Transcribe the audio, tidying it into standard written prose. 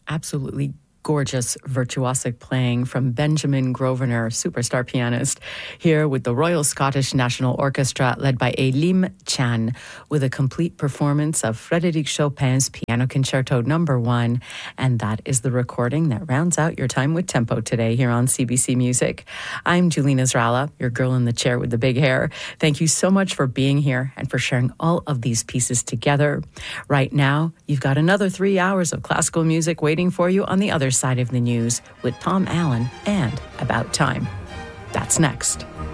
absolutely gorgeous virtuosic playing from Benjamin Grosvenor, superstar pianist, here with the Royal Scottish National Orchestra led by Elim Chan, with a complete performance of Frédéric Chopin's Piano Concerto No. 1. And that is the recording that rounds out your time with Tempo today here on CBC Music. I'm Julene Israela, your girl in the chair with the big hair. Thank you so much for being here and for sharing all of these pieces together. Right now, you've got another 3 hours of classical music waiting for you on the other side of the news with Tom Allen and About Time. That's next.